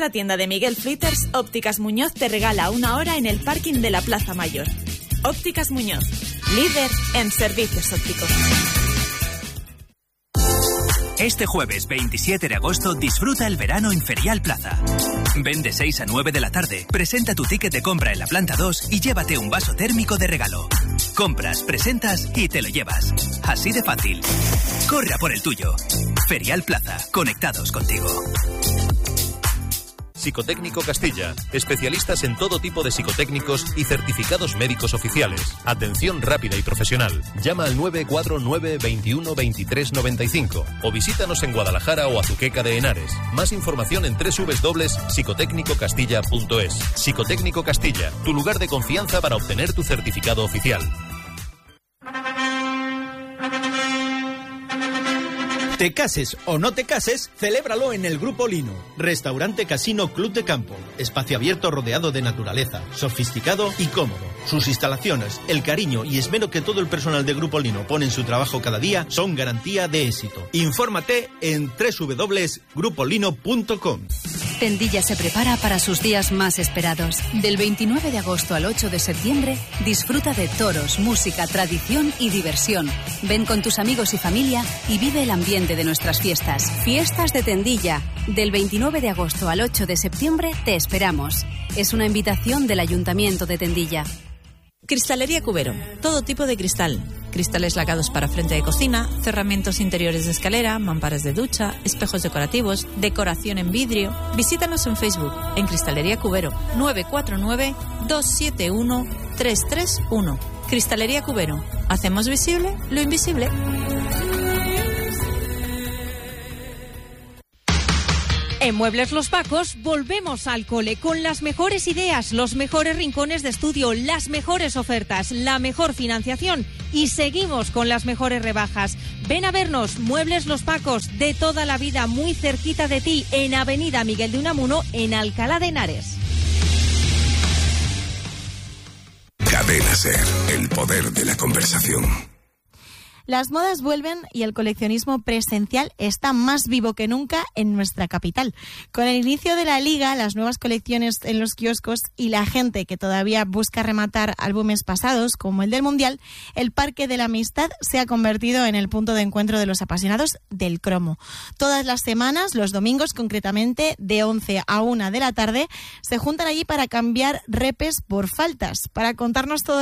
La tienda de Miguel Flitters, Ópticas Muñoz te regala 1 hora en el parking de la Plaza Mayor. Ópticas Muñoz, líder en servicios ópticos. Este jueves 27 de agosto disfruta el verano en Ferial Plaza. Ven de 6 a 9 de la tarde, presenta tu ticket de compra en la planta 2 y llévate un vaso térmico de regalo. Compras, presentas y te lo llevas. Así de fácil. Corre a por el tuyo. Ferial Plaza, conectados contigo. Psicotécnico Castilla. Especialistas en todo tipo de psicotécnicos y certificados médicos oficiales. Atención rápida y profesional. Llama al 949 21 23 95 o visítanos en Guadalajara o Azuqueca de Henares. Más información en www.psicotécnicocastilla.es. Psicotécnico Castilla, tu lugar de confianza para obtener tu certificado oficial. Te cases o no te cases, celébralo en el Grupo Lino. Restaurante Casino Club de Campo. Espacio abierto rodeado de naturaleza, sofisticado y cómodo. Sus instalaciones, el cariño y esmero que todo el personal de Grupo Lino pone en su trabajo cada día son garantía de éxito. Infórmate en www.grupolino.com. Tendilla se prepara para sus días más esperados. Del 29 de agosto al 8 de septiembre, disfruta de toros, música, tradición y diversión. Ven con tus amigos y familia y vive el ambiente de nuestras fiestas. Fiestas de Tendilla. Del 29 de agosto al 8 de septiembre te esperamos. Es una invitación del Ayuntamiento de Tendilla. Cristalería Cubero. Todo tipo de cristal. Cristales lacados para frente de cocina, cerramientos interiores de escalera, mamparas de ducha, espejos decorativos, decoración en vidrio. Visítanos en Facebook, en Cristalería Cubero, 949-271-331. Cristalería Cubero. Hacemos visible lo invisible. En Muebles Los Pacos volvemos al cole con las mejores ideas, los mejores rincones de estudio, las mejores ofertas, la mejor financiación y seguimos con las mejores rebajas. Ven a vernos, Muebles Los Pacos, de toda la vida, muy cerquita de ti, en Avenida Miguel de Unamuno, en Alcalá de Henares. Cadena SER, el poder de la conversación. Las modas vuelven y el coleccionismo presencial está más vivo que nunca en nuestra capital. Con el inicio de la Liga, las nuevas colecciones en los kioscos y la gente que todavía busca rematar álbumes pasados, como el del Mundial, el Parque de la Amistad se ha convertido en el punto de encuentro de los apasionados del cromo. Todas las semanas, los domingos concretamente, de 11 a 1 de la tarde, se juntan allí para cambiar repes por faltas. Para contarnos todo